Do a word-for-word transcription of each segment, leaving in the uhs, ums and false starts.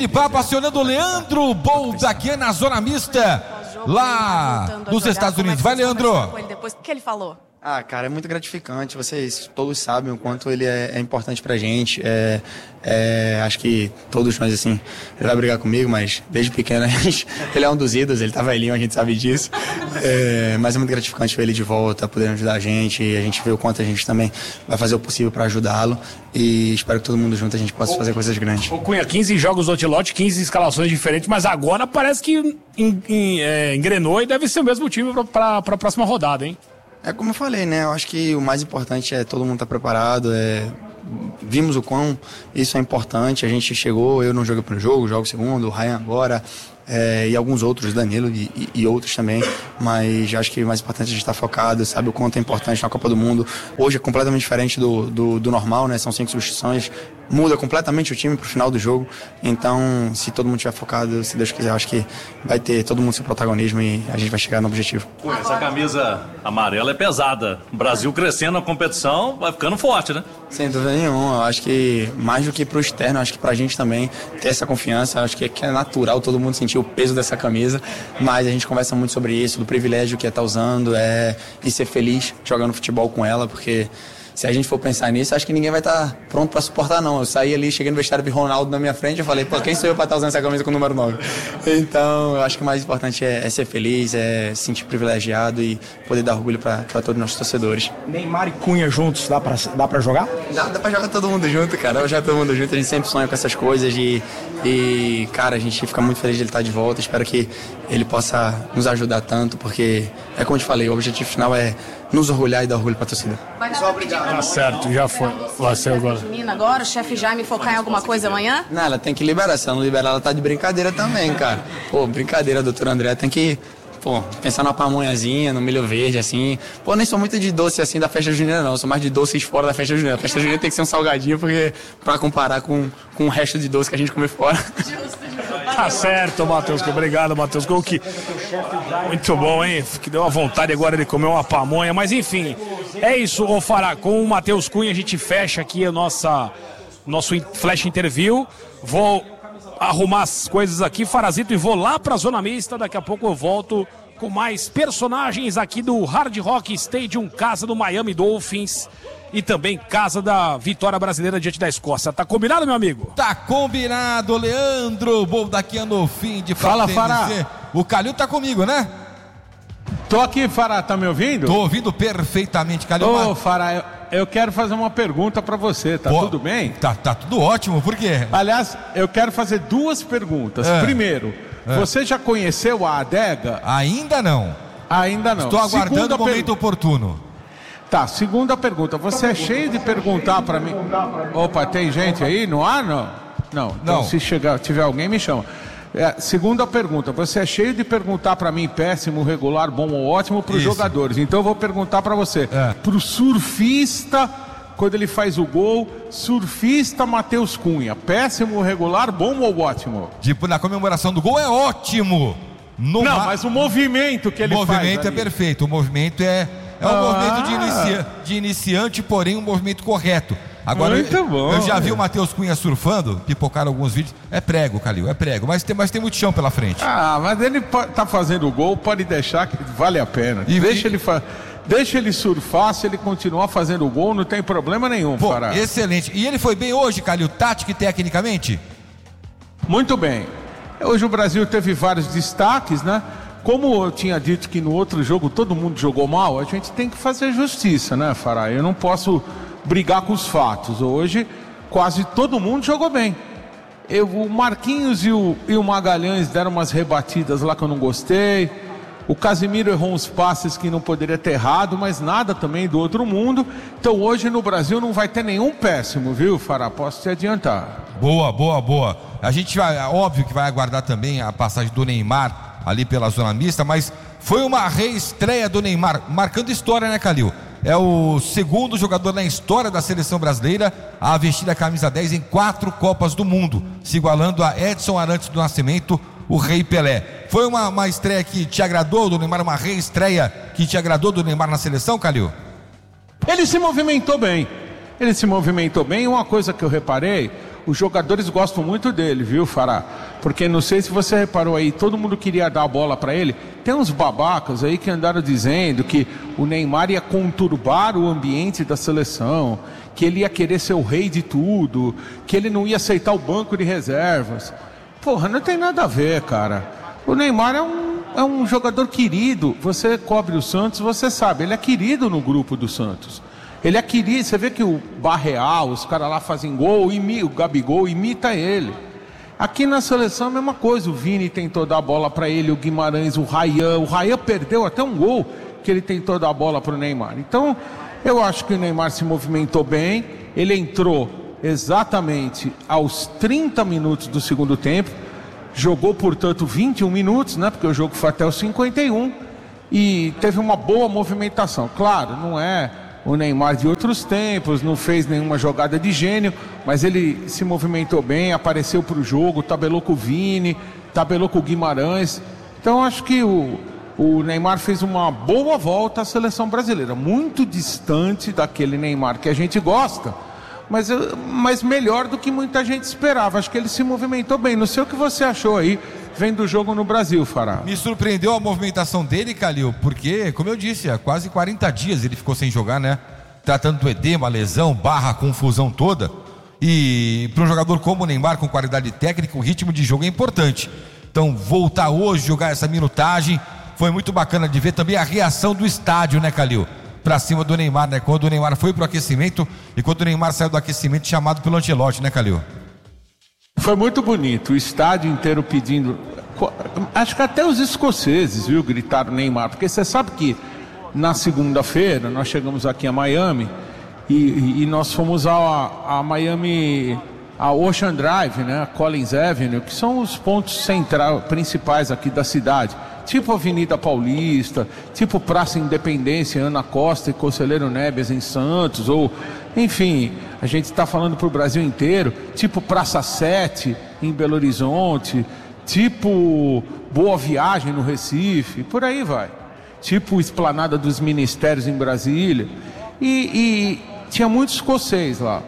E papo acionando o Leandro Boldaquian na zona mista, lá nos Estados Unidos. Vai, Leandro. Depois, o que ele falou? Ah, cara, é muito gratificante. Vocês todos sabem o quanto ele é, é importante pra gente. É, é, acho que todos nós, assim, ele vai brigar comigo, mas desde pequeno a gente, ele é um dos ídolos, ele tá velhinho, a gente sabe disso. É, mas é muito gratificante ver ele de volta, podendo ajudar a gente. E a gente vê o quanto a gente também vai fazer o possível pra ajudá-lo. E espero que todo mundo junto a gente possa fazer coisas grandes. Ô Cunha, quinze jogos do Ancelotti, quinze escalações diferentes, mas agora parece que en, en, é, engrenou e deve ser o mesmo time pra, pra, pra próxima rodada, hein? É como eu falei, né? Eu acho que o mais importante é todo mundo estar preparado. É... Vimos o quão isso é importante. A gente chegou, eu não joguei para o jogo, jogo segundo, o Ryan agora, é... e alguns outros, Danilo e, e, e outros também. Mas acho que o mais importante é a gente estar focado, sabe o quanto é importante na Copa do Mundo. Hoje é completamente diferente do, do, do normal, né? São cinco substituições. Muda completamente o time pro final do jogo. Então, se todo mundo estiver focado, se Deus quiser, eu acho que vai ter todo mundo seu protagonismo e a gente vai chegar no objetivo. Pô, essa camisa amarela é pesada. O Brasil crescendo na competição, vai ficando forte, né? Sem dúvida nenhuma. Eu acho que mais do que pro externo, acho que pra gente também ter essa confiança. Acho que é natural todo mundo sentir o peso dessa camisa. Mas a gente conversa muito sobre isso, do privilégio que é estar usando é, e ser feliz jogando futebol com ela, porque se a gente for pensar nisso, acho que ninguém vai estar pronto para suportar, não. Eu saí ali, cheguei no vestiário, vi Ronaldo na minha frente, eu falei, pô, quem sou eu para estar usando essa camisa com o número nove? Então, eu acho que o mais importante é, é ser feliz, é se sentir privilegiado e poder dar orgulho para todos os nossos torcedores. Neymar e Cunha juntos, dá para dá pra jogar? Dá, dá para jogar todo mundo junto, cara. Eu já todo mundo junto, a gente sempre sonha com essas coisas e, e, cara, a gente fica muito feliz de ele estar de volta. Espero que ele possa nos ajudar tanto, porque, é como eu te falei, o objetivo final é nos orgulhar e dar orgulho pra torcida. Tá certo, já foi. Vai ser agora. Agora, o chefe Jaime focar em alguma coisa amanhã? Não, ela tem que liberar. Se ela não liberar, ela tá de brincadeira também, cara. Pô, brincadeira, doutor André. Tem que, pô, pensar numa pamonhazinha, no milho verde, assim. Pô, nem sou muito de doce, assim, da festa junina, não. Eu sou mais de doces fora da festa junina. A festa junina tem que ser um salgadinho, porque pra comparar com, com o resto de doce que a gente come fora. Tá certo, Matheus. Obrigado, Matheus. Que muito bom, hein? Que deu uma vontade agora de comer uma pamonha. Mas enfim, é isso, ô Fará. Com o Matheus Cunha a gente fecha aqui a nossa nosso flash interview. Vou arrumar as coisas aqui, Farazito, e vou lá pra Zona Mista. Daqui a pouco eu volto com mais personagens aqui do Hard Rock Stadium, casa do Miami Dolphins. E também casa da vitória brasileira diante da Escócia. Tá combinado, meu amigo? Tá combinado, Leandro Boldaquian no fim de Fala, Fará. O Calil tá comigo, né? Tô aqui, Fará, tá me ouvindo? Tô ouvindo perfeitamente, Calil. Ô, Fará, eu, eu quero fazer uma pergunta pra você, tá Pô, tudo bem? Tá, tá tudo ótimo, por quê? Aliás, eu quero fazer duas perguntas. É. Primeiro, é. você já conheceu a adega? Ainda não. Ainda não. Estou aguardando Segunda o momento per... oportuno. Tá, segunda pergunta. Você é cheio de perguntar pra mim. Opa, tem gente aí? Não há, não? Não. Então, não. Se chegar, tiver alguém, me chama. É, segunda pergunta. Você é cheio de perguntar pra mim péssimo, regular, bom ou ótimo pros Isso. jogadores. Então eu vou perguntar pra você. É. Pro surfista, quando ele faz o gol, surfista Matheus Cunha. Péssimo, regular, bom ou ótimo? Tipo, na comemoração do gol é ótimo. No não, ma... mas o movimento que ele faz. O movimento faz é perfeito. O movimento é... É um ah. movimento de, inicia, de iniciante, porém um movimento correto. Agora, Muito eu, bom, eu já vi o Matheus Cunha surfando, pipocaram alguns vídeos. É prego, Calil, é prego, mas tem, mas tem muito chão pela frente. Ah, mas ele tá fazendo o gol, pode deixar que vale a pena. E, deixa, e, ele fa... deixa ele surfar, se ele continuar fazendo o gol, não tem problema nenhum. Pô, Fará. Excelente. E ele foi bem hoje, Calil, tático e tecnicamente? Muito bem. Hoje o Brasil teve vários destaques, né? Como eu tinha dito que no outro jogo todo mundo jogou mal, a gente tem que fazer justiça, né, Fará? Eu não posso brigar com os fatos. Hoje quase todo mundo jogou bem. Eu, o Marquinhos e o, e o Magalhães deram umas rebatidas lá que eu não gostei. O Casimiro errou uns passes que não poderia ter errado, mas nada também do outro mundo. Então hoje no Brasil não vai ter nenhum péssimo, viu, Fará? Posso te adiantar. Boa, boa, boa. A gente vai, óbvio que vai aguardar também a passagem do Neymar ali pela zona mista, mas foi uma reestreia do Neymar, marcando história, né, Calil? É o segundo jogador na história da seleção brasileira a vestir a camisa dez em quatro Copas do Mundo, se igualando a Edson Arantes do Nascimento, o Rei Pelé. Foi uma, uma estreia que te agradou do Neymar, uma reestreia que te agradou do Neymar na seleção, Calil? Ele se movimentou bem, ele se movimentou bem. Uma coisa que eu reparei, os jogadores gostam muito dele, viu, Fará? Porque não sei se você reparou aí, todo mundo queria dar a bola para ele. Tem uns babacas aí que andaram dizendo que o Neymar ia conturbar o ambiente da seleção, que ele ia querer ser o rei de tudo, que ele não ia aceitar o banco de reservas. Porra, não tem nada a ver, cara. O Neymar é um, é um jogador querido. Você cobre o Santos, você sabe, ele é querido no grupo do Santos. Ele é querido, você vê que o Barreal, os caras lá fazem gol, imi, o Gabigol imita ele. Aqui na seleção a mesma coisa, o Vini tentou dar a bola para ele, o Guimarães, o Ryan. O Ryan perdeu até um gol que ele tentou dar a bola para o Neymar. Então, eu acho que o Neymar se movimentou bem, ele entrou exatamente aos trinta minutos do segundo tempo, jogou, portanto, vinte e um minutos, né, porque o jogo foi até os cinquenta e um, e teve uma boa movimentação. Claro, não é o Neymar de outros tempos, não fez nenhuma jogada de gênio, mas ele se movimentou bem, apareceu para o jogo, tabelou com o Vini, tabelou com o Guimarães. Então acho que o, o Neymar fez uma boa volta à seleção brasileira, muito distante daquele Neymar que a gente gosta, mas, mas melhor do que muita gente esperava. Acho que ele se movimentou bem. Não sei o que você achou aí vendo o jogo no Brasil, Fará. Me surpreendeu a movimentação dele, Calil, porque, como eu disse, há quase quarenta dias ele ficou sem jogar, né? Tratando do edema, lesão, barra, confusão toda. E para um jogador como o Neymar, com qualidade técnica, o ritmo de jogo é importante. Então, voltar hoje, jogar essa minutagem, foi muito bacana de ver também a reação do estádio, né, Calil? Para cima do Neymar, né? Quando o Neymar foi pro aquecimento e quando o Neymar saiu do aquecimento, chamado pelo Ancelotti, né, Calil? Foi muito bonito, o estádio inteiro pedindo. Acho que até os escoceses, viu, gritaram Neymar, porque você sabe que na segunda-feira nós chegamos aqui a Miami e, e, e nós fomos a, a Miami, a Ocean Drive, né, a Collins Avenue, que são os pontos centrais, principais aqui da cidade, tipo Avenida Paulista, tipo Praça Independência, Ana Costa e Conselheiro Neves em Santos, ou enfim, a gente está falando para o Brasil inteiro, tipo Praça sete em Belo Horizonte, tipo Boa Viagem no Recife, por aí vai, tipo Esplanada dos Ministérios em Brasília, e, e tinha muito escocês lá,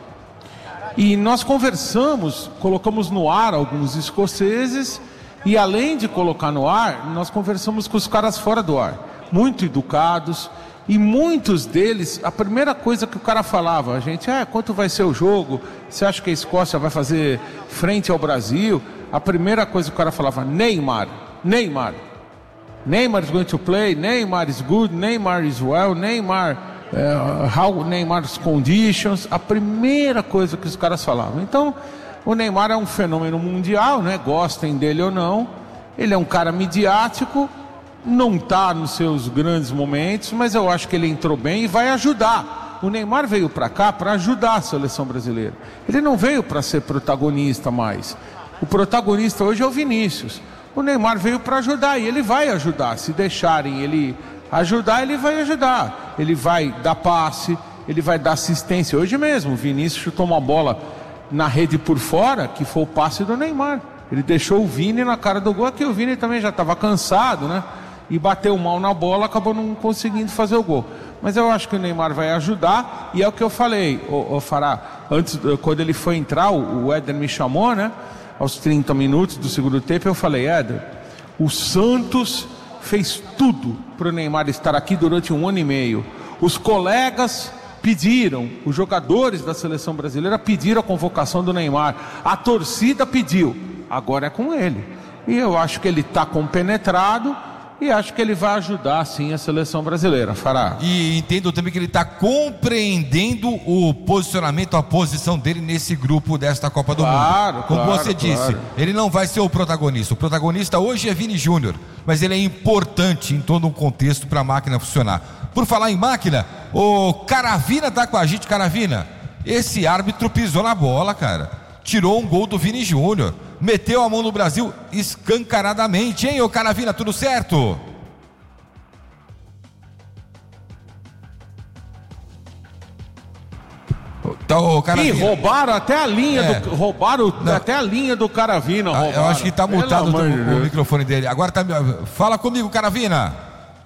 e nós conversamos, colocamos no ar alguns escoceses, e além de colocar no ar, nós conversamos com os caras fora do ar, muito educados. E muitos deles, a primeira coisa que o cara falava, a gente, ah, quanto vai ser o jogo? Você acha que a Escócia vai fazer frente ao Brasil? A primeira coisa que o cara falava, Neymar, Neymar. Neymar is going to play, Neymar is good, Neymar is well, Neymar, uh, how Neymar's conditions. A primeira coisa que os caras falavam. Então, o Neymar é um fenômeno mundial, né? Gostem dele ou não. Ele é um cara midiático. Não está nos seus grandes momentos, mas eu acho que ele entrou bem e vai ajudar. O Neymar veio para cá para ajudar a seleção brasileira. Ele não veio para ser protagonista mais. O protagonista hoje é o Vinícius. O Neymar veio para ajudar e ele vai ajudar. Se deixarem ele ajudar, ele vai ajudar. Ele vai dar passe, ele vai dar assistência. Hoje mesmo, o Vinícius chutou uma bola na rede por fora, que foi o passe do Neymar. Ele deixou o Vini na cara do gol, que o Vini também já estava cansado, né? E bateu mal na bola, acabou não conseguindo fazer o gol. Mas eu acho que o Neymar vai ajudar, e é o que eu falei, o, o Fará, antes, quando ele foi entrar, o, o Éder me chamou, né, aos trinta minutos do segundo tempo, eu falei, Éder, o Santos fez tudo para o Neymar estar aqui durante um ano e meio. Os colegas pediram, os jogadores da seleção brasileira pediram a convocação do Neymar, a torcida pediu, agora é com ele. E eu acho que ele está compenetrado, e acho que ele vai ajudar sim a seleção brasileira, Fará. E entendo também que ele está compreendendo o posicionamento, a posição dele nesse grupo desta Copa do claro, Mundo. Como claro, você disse, claro. Ele não vai ser o protagonista. O protagonista hoje é Vini Júnior, mas ele é importante em todo um contexto para a máquina funcionar. Por falar em máquina, o Caravina está com a gente. Caravina, esse árbitro pisou na bola, cara. Tirou um gol do Vini Júnior. Meteu a mão no Brasil escancaradamente, hein, ô Caravina, tudo certo? Então, Caravina. Ih, roubaram até a linha é. do roubaram Não. até a linha do Caravina. Ah, eu acho que tá multado o, o microfone dele. Agora tá. Fala comigo, Caravina.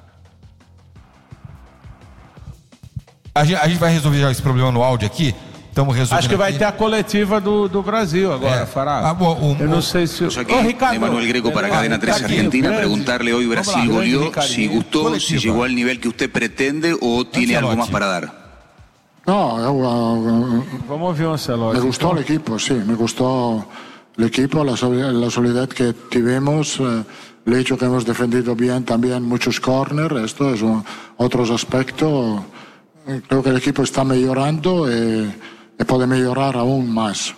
A gente, a gente vai resolver já esse problema no áudio aqui. estamos resolvendo. Acho que vai aqui. ter a coletiva do, do Brasil agora, É. Fará. Ah, bom, o- Eu não sei se... Aquí, Ô, Ricardo, Emanuel Greco para Cadena três Argentina, preguntarle hoy Brasil Vamos lá, goleó, Ricardo. si gustó, Coletiva. si llegó al nivel que usted pretende o tiene algo Ancelotti. más para dar. No, eu, uh, Vamos ouvir o Ancelotti. me gustó el equipo, sí, me gustó el equipo, la, soli- la solidez que tuvimos, eh, el hecho que hemos defendido bien también muchos corners, esto es un, otros aspectos. Eh, Creo que el equipo está mejorando y, y puede mejorar aún más.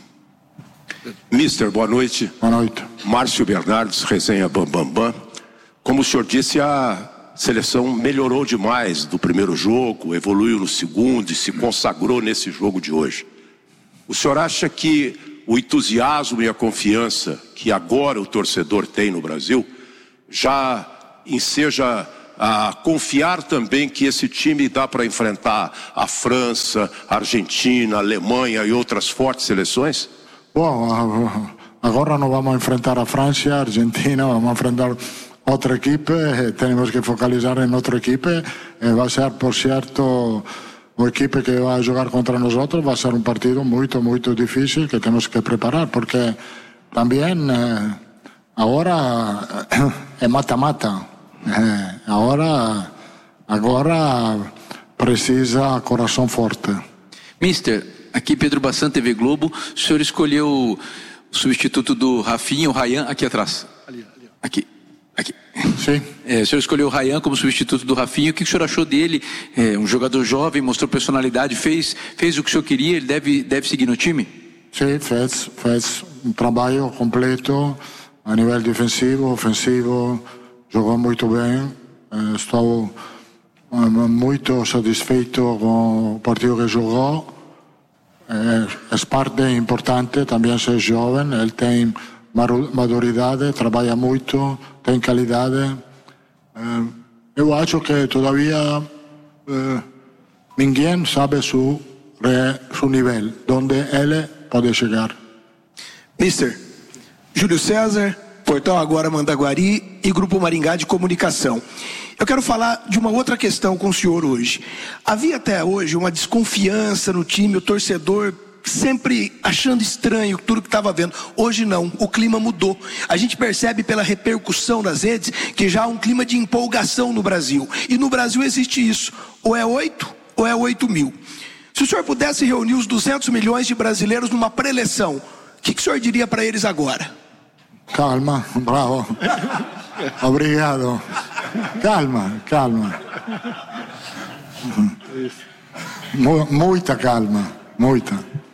Mister, boa noite. Boa noite. Márcio Bernardes, resenha Bam Bam Bam. Como o senhor disse, a seleção melhorou demais do primeiro jogo, evoluiu no segundo e se consagrou nesse jogo de hoje. O senhor acha que o entusiasmo e a confiança que agora o torcedor tem no Brasil já enseja a confiar também que esse time dá para enfrentar a França, a Argentina, a Alemanha e outras fortes seleções? Bom, a- agora no vamos a enfrentar a Francia, a Argentina, vamos a enfrentar otra equipe, eh, tenemos que focalizar en otra equipe, eh, va a ser, por cierto, o equipe que va a jugar contra nosotros, va a ser un partido muy, muy difícil que tenemos que preparar, porque también eh, ahora es mata-mata, eh, ahora, agora precisa coração forte. Mister, aqui Pedro Bassan, T V Globo. O senhor escolheu o substituto do Rafinha, o Ryan, aqui atrás. Aqui, aqui. Sim. É, o senhor escolheu o Ryan como substituto do Rafinha. O que o senhor achou dele? É, um jogador jovem, mostrou personalidade, fez, fez o que o senhor queria. Ele deve, deve seguir no time? Sim, fez, fez um trabalho completo a nível defensivo, ofensivo, jogou muito bem. Eh, Estou eh, muito satisfeito com o partido que jogou. É, é parte importante também ser jovem, ele tem maturidade, trabalha muito, tem qualidade. É, eu acho que todavia é, ninguém sabe su, su nível, onde ele pode chegar. Mister, Júlio César, Portal Agora Mandaguari e Grupo Maringá de Comunicação. Eu quero falar de uma outra questão com o senhor hoje. Havia até hoje uma desconfiança no time, o torcedor sempre achando estranho tudo que estava vendo. Hoje não, o clima mudou. A gente percebe pela repercussão nas redes que já há um clima de empolgação no Brasil. E no Brasil existe isso. Ou é oito, ou é oito mil. Se o senhor pudesse reunir os duzentos milhões de brasileiros numa pré-eleição, o que, que o senhor diria para eles agora? Calma, bravo. Obrigado. Calma, calma. Mu- Muita calma, muita.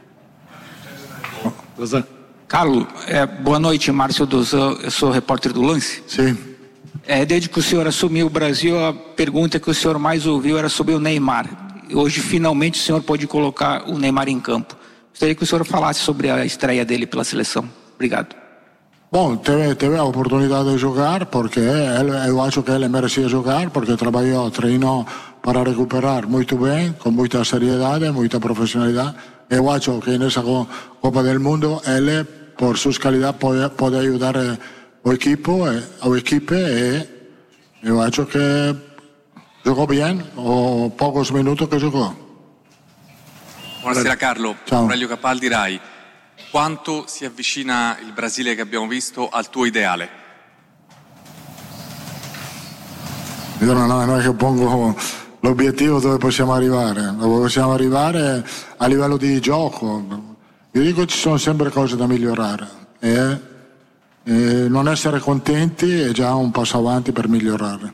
Carlos, é, boa noite, Márcio Dozan, eu sou repórter do Lance. Sim. É, desde que o senhor assumiu o Brasil, a pergunta que o senhor mais ouviu era sobre o Neymar. Hoje, finalmente, o senhor pode colocar o Neymar em campo. Gostaria que o senhor falasse sobre a estreia dele pela seleção. Obrigado. Bom, teve, teve a oportunidade de jogar, porque ele, eu acho que ele merecia jogar, porque trabalhou, treinou para recuperar muito bem, com muita seriedade, muita profissionalidade. Eu acho que nessa Copa del Mundo ele, por suas qualidades, pode, pode ajudar o equipo, a equipe, e eu acho que jogou bem, os poucos minutos que jogou. Buonasera Carlo, Ciao. Aurelio Capaldi, Rai. Quanto si avvicina il Brasile che abbiamo visto al tuo ideale? Io non, non è che pongo l'obiettivo dove possiamo arrivare, dove possiamo arrivare a livello di gioco. Io dico che ci sono sempre cose da migliorare e, e non essere contenti è già un passo avanti per migliorare.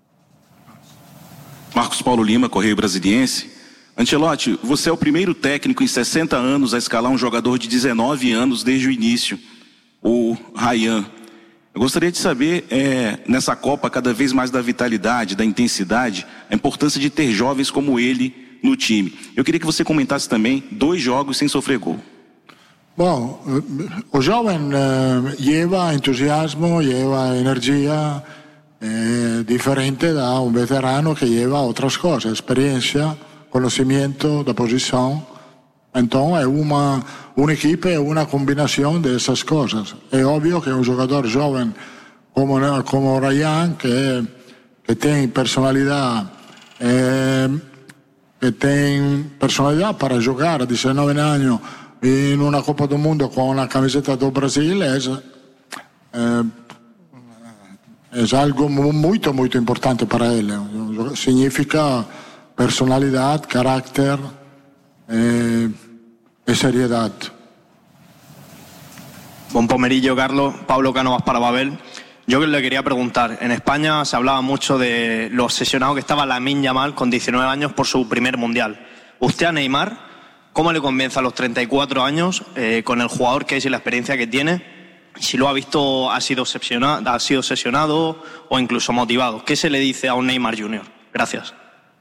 Marcos Paulo Lima, Correio Brasiliense. Ancelotti, você é o primeiro técnico em sessenta anos a escalar um jogador de dezenove anos desde o início, o Ryan. Eu gostaria de saber, é, nessa Copa, cada vez mais da vitalidade, da intensidade, a importância de ter jovens como ele no time. Eu queria que você comentasse também dois jogos sem sofrer gol. Bom, o jovem eh, lleva entusiasmo, lleva energia eh, diferente da un veterano que lleva outras coisas, experiência, conhecimento da posição. Então é uma, uma equipe, é uma combinação dessas coisas. É óbvio que um jogador jovem como, como o Ryan, que, que tem personalidade, é, que tem personalidade para jogar a diciannove anos in una Coppa del Mundo con la camiseta del Brasil es, eh, es algo muy, muy importante para él. Significa personalidad, carácter eh, y seriedad. Buen pomerillo, Carlos. Pablo Cánovas para Babel. Yo le quería preguntar, en España se hablaba mucho de lo obsesionado que estaba Lamine Yamal con diecinueve años por su primer mundial. Usted a Neymar, ¿cómo le convence a los treinta y cuatro años eh, con el jugador que es y la experiencia que tiene? Si lo ha visto, ha sido obsesionado, ha sido obsesionado o incluso motivado. ¿Qué se le dice a un Neymar junior? Gracias.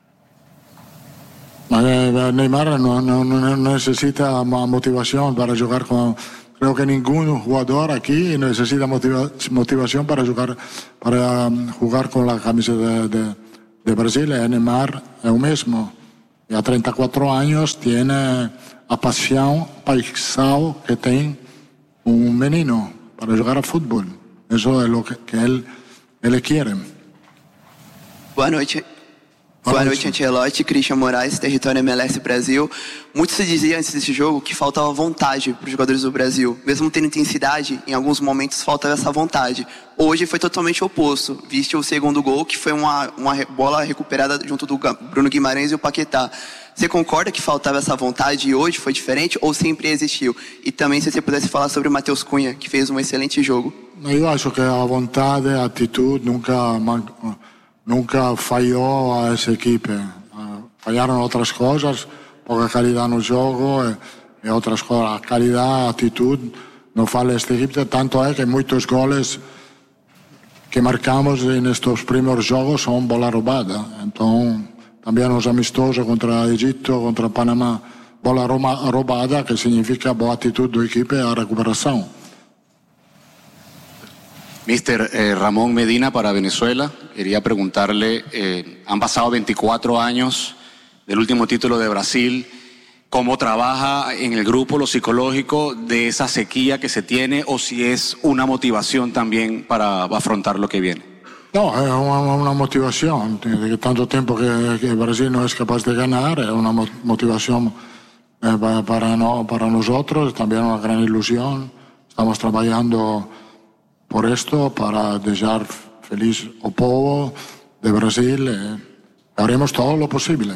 Neymar no, no, no necesita motivación para jugar con... Creo que ningún jugador aquí necesita motiva, motivación para jugar, para um, jugar con la camiseta de, de, de Brasil. Neymar es el mismo. Y a treinta y cuatro años tiene la pasión paisal que tiene un menino para jugar a fútbol. Eso es lo que, que él, él quiere. Boa noite. Boa noite, Ancelotti. Christian Moraes, território M L S Brasil. Muito se dizia antes desse jogo que faltava vontade para os jogadores do Brasil. Mesmo tendo intensidade, em alguns momentos faltava essa vontade. Hoje foi totalmente o oposto. Viste o segundo gol, que foi uma, uma bola recuperada junto do Bruno Guimarães e o Paquetá. Você concorda que faltava essa vontade e hoje foi diferente ou sempre existiu? E também se você pudesse falar sobre o Matheus Cunha, que fez um excelente jogo. Eu acho que a vontade, a atitude nunca... Nunca falló a esa equipe. Uh, fallaron otras cosas, poca calidad en el juego y, y otras cosas. Calidad, actitud, no falla este equipo. Tanto es que muchos goles que marcamos en estos primeros juegos son bola robada. Entonces, también los amistosos contra Egipto, contra Panamá, bola robada, que significa buena actitud del equipo y a recuperación. Mister eh, Ramón Medina para Venezuela. Quería preguntarle, eh, han pasado veinticuatro años del último título de Brasil. ¿Cómo trabaja en el grupo lo psicológico de esa sequía que se tiene o si es una motivación también para afrontar lo que viene? No, es una, una motivación. De tanto tiempo que, que Brasil no es capaz de ganar, es una motivación eh, para, para, no, para nosotros, también una gran ilusión. Estamos trabajando por esto, para dejar feliz al pueblo de Brasil. Eh, haremos todo lo posible.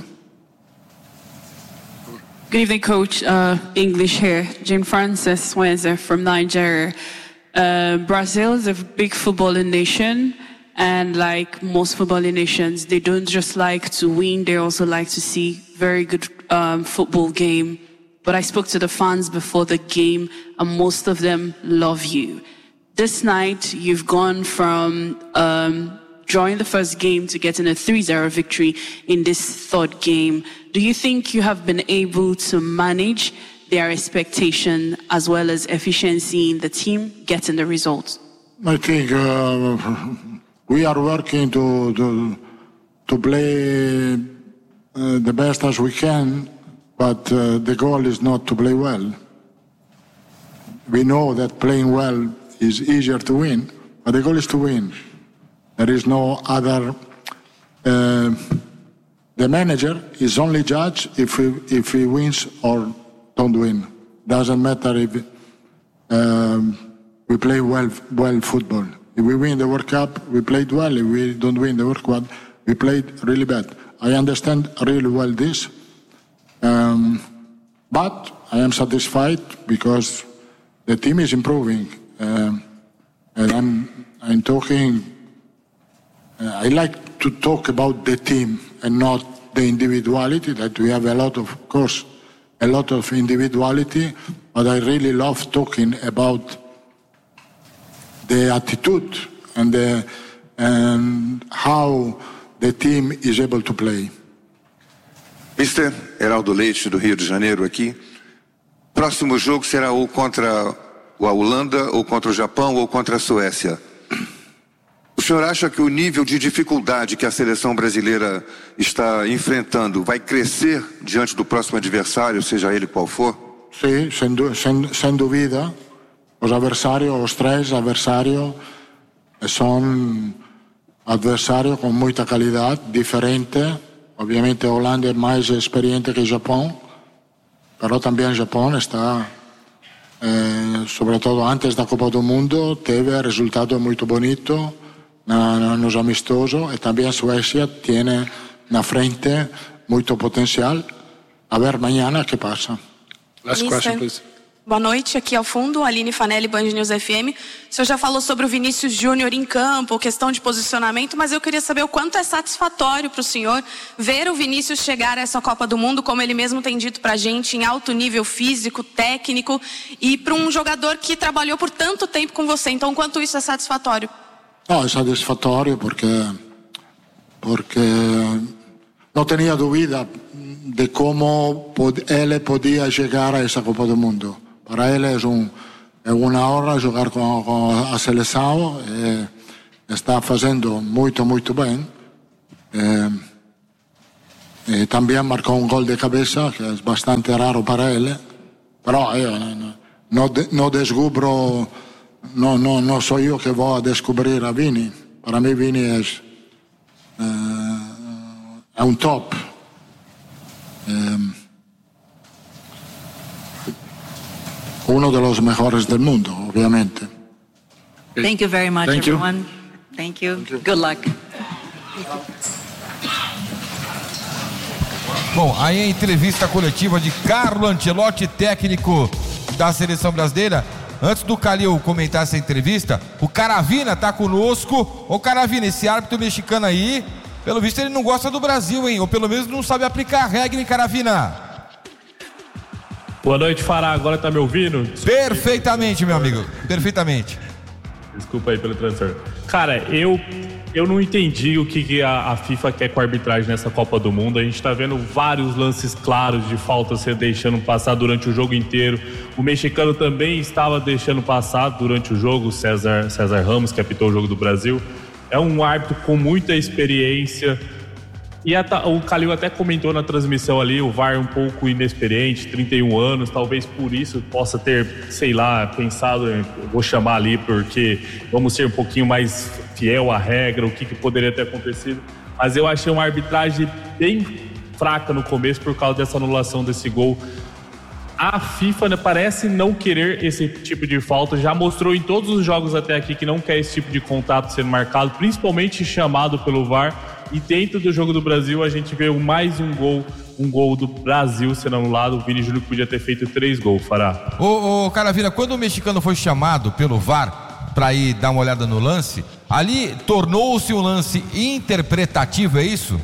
Good evening, Coach. Uh, English here. Jane Frances Wenzer from Nigeria. Uh, Brazil is a big footballing nation, and like most footballing nations, they don't just like to win, they also like to see very good um, football game. But I spoke to the fans before the game, and most of them love you. This night, you've gone from um, drawing the first game to getting a three zero victory in this third game. Do you think you have been able to manage their expectation as well as efficiency in the team getting the results? I think uh, we are working to to, to play uh, the best as we can, but uh, the goal is not to play well. We know that playing well is easier to win, but the goal is to win. There is no other. Uh, the manager is only judge if he, if he wins or don't win. Doesn't matter if um, we play well well football. If we win the World Cup, we played well. If we don't win the World Cup, we played really bad. I understand really well this, um, but I am satisfied because the team is improving. Um, and I'm, I'm talking, uh, I like to talk about the team and not the individuality, that we have a lot of, of course, a lot of individuality, but I really love talking about the attitude and, the, and how the team is able to play. mister Heraldo Leite, do Rio de Janeiro, aqui. Próximo jogo será ou contra a Holanda, ou contra o Japão, ou contra a Suécia. O senhor acha que o nível de dificuldade que a seleção brasileira está enfrentando vai crescer diante do próximo adversário, seja ele qual for? Sim, sem, sem, sem dúvida. Os adversários, os três adversários, são adversários com muita qualidade, diferente. Obviamente Holanda é mais experiente que o Japão, mas também o Japão está, eh, sobretudo antes da Copa do Mundo, teve resultado muito bonito na, na, nos amistosos, e também a Suécia tem na frente muito potencial. A ver amanhã o que passa. Last question, please. Boa noite, aqui ao fundo, Aline Fanelli, Band News F M. O senhor já falou sobre o Vinícius Júnior em campo, questão de posicionamento, mas eu queria saber o quanto é satisfatório para o senhor ver o Vinícius chegar a essa Copa do Mundo, como ele mesmo tem dito para a gente, em alto nível físico, técnico, e para um jogador que trabalhou por tanto tempo com você. Então, quanto isso é satisfatório? Não, é satisfatório porque, porque não tinha dúvida de como ele podia chegar a essa Copa do Mundo. Para ele é, um, é uma honra jogar com, com a seleção, e está fazendo muito, muito bem. E, e também marcou um gol de cabeça, que é bastante raro para ele. Mas eu não, não, não descubro, não, não, não sou eu que vou descobrir a Vini. Para mim, Vini é, é um top. É, uno de los mejores del mundo, obviamente. Thank you very much, Thank you. everyone. Thank you. Thank you. Good luck. Bom, aí a entrevista coletiva de Carlo Ancelotti, técnico da seleção brasileira. Antes do Calil comentar essa entrevista, o Caravina tá conosco. Ô Caravina, esse árbitro mexicano aí, pelo visto ele não gosta do Brasil, hein? Ou pelo menos não sabe aplicar a regra, hein, Caravina? Boa noite, Fará. Agora tá me ouvindo? Perfeitamente, meu amigo. Perfeitamente. Desculpa aí pelo transtorno. Cara, eu, eu não entendi o que, que a, a FIFA quer com a arbitragem nessa Copa do Mundo. A gente tá vendo vários lances claros de falta ser deixando passar durante o jogo inteiro. O mexicano também estava deixando passar durante o jogo, César, César Ramos, que apitou o jogo do Brasil. É um árbitro com muita experiência. E a, o Calil até comentou na transmissão ali, o V A R um pouco inexperiente, trinta e um anos, talvez por isso possa ter, sei lá, pensado, vou chamar ali porque vamos ser um pouquinho mais fiel à regra, o que, que poderia ter acontecido. Mas eu achei uma arbitragem bem fraca no começo por causa dessa anulação desse gol. A FIFA, né, parece não querer esse tipo de falta, já mostrou em todos os jogos até aqui que não quer esse tipo de contato sendo marcado, principalmente chamado pelo V A R. E dentro do jogo do Brasil a gente vê mais um gol, um gol do Brasil sendo anulado. O Vini Júnior podia ter feito três gols, Fará. Ô, ô Caravina, quando o mexicano foi chamado pelo V A R para ir dar uma olhada no lance, ali tornou-se um lance interpretativo, é isso?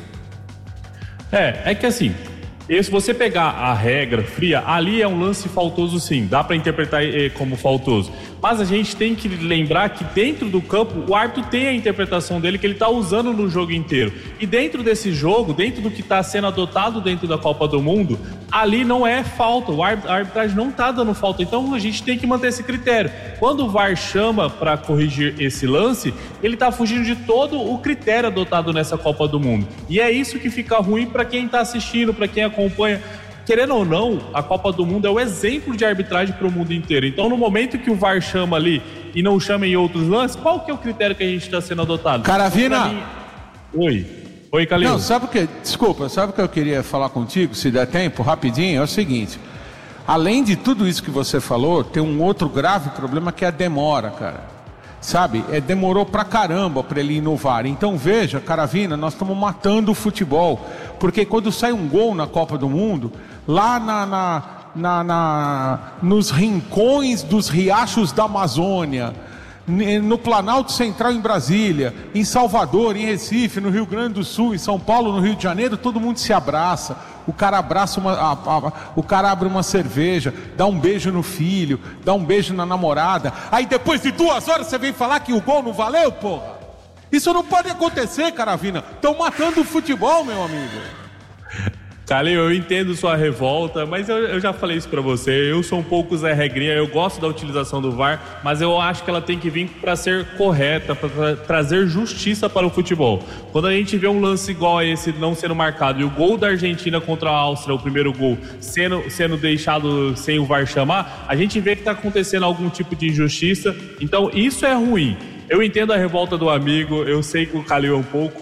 É, é que assim, se você pegar a regra fria, ali é um lance faltoso sim, dá para interpretar como faltoso. Mas a gente tem que lembrar que dentro do campo o árbitro tem a interpretação dele que ele está usando no jogo inteiro. E dentro desse jogo, dentro do que está sendo adotado dentro da Copa do Mundo, ali não é falta, o árbitro, a arbitragem não está dando falta. Então a gente tem que manter esse critério. Quando o V A R chama para corrigir esse lance, ele está fugindo de todo o critério adotado nessa Copa do Mundo. E é isso que fica ruim para quem está assistindo, para quem acompanha. Querendo ou não, a Copa do Mundo é o exemplo de arbitragem para o mundo inteiro. Então, no momento que o V A R chama ali e não chama em outros lances, qual que é o critério que a gente está sendo adotado? Caravina! Mim... Oi. Oi, Calil. Não, sabe o que? Desculpa, sabe o que eu queria falar contigo, se der tempo, rapidinho? É o seguinte, além de tudo isso que você falou, tem um outro grave problema que é a demora, cara. Sabe? É, demorou pra caramba pra ele inovar. Então veja, Caravina, nós estamos matando o futebol. Porque quando sai um gol na Copa do Mundo, lá na, na, na, na, nos rincões dos riachos da Amazônia, no Planalto Central em Brasília, em Salvador, em Recife, no Rio Grande do Sul, em São Paulo, no Rio de Janeiro, todo mundo se abraça. O cara abraça uma, a, a, o cara abre uma cerveja, dá um beijo no filho, dá um beijo na namorada. Aí depois de duas horas você vem falar que o gol não valeu, porra? Isso não pode acontecer, Caravina. Estão matando o futebol, meu amigo. Calil, eu entendo sua revolta, mas eu, eu já falei isso pra você. Eu sou um pouco Zé Regrinha, eu gosto da utilização do V A R, mas eu acho que ela tem que vir para ser correta, para tra- trazer justiça para o futebol. Quando a gente vê um lance igual a esse não sendo marcado e o gol da Argentina contra a Áustria, o primeiro gol, sendo, sendo deixado sem o V A R chamar, a gente vê que está acontecendo algum tipo de injustiça. Então isso é ruim. Eu entendo a revolta do amigo, eu sei que o Calil é um pouco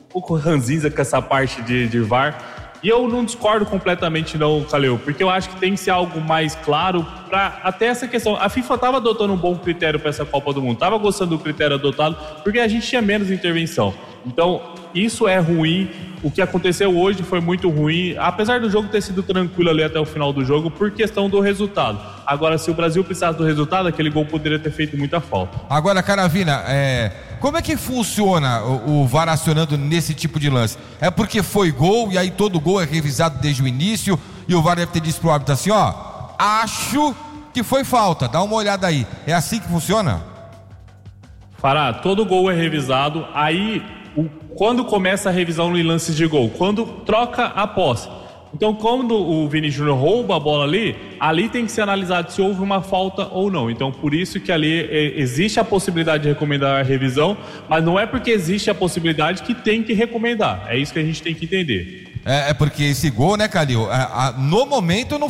pouco ranzinza com essa parte de, de V A R. E eu não discordo completamente não, Calil, porque eu acho que tem que ser algo mais claro para até essa questão. A FIFA estava adotando um bom critério para essa Copa do Mundo, estava gostando do critério adotado, porque a gente tinha menos intervenção. Então, isso é ruim. O que aconteceu hoje foi muito ruim, apesar do jogo ter sido tranquilo ali até o final do jogo, por questão do resultado. Agora, se o Brasil precisasse do resultado, aquele gol poderia ter feito muita falta. Agora, Caravina, é... como é que funciona o, o V A R acionando nesse tipo de lance? É porque foi gol e aí todo gol é revisado desde o início e o V A R deve ter dito pro árbitro assim, ó, acho que foi falta, dá uma olhada aí. É assim que funciona? Fará, todo gol é revisado, aí o, quando começa a revisão em lances de gol? Quando troca a posse. Então, quando o Vini Júnior rouba a bola ali, ali tem que ser analisado se houve uma falta ou não. Então, por isso que ali é, existe a possibilidade de recomendar a revisão, mas não é porque existe a possibilidade que tem que recomendar. É isso que a gente tem que entender. É, é porque esse gol, né, Calil, é, a, no momento não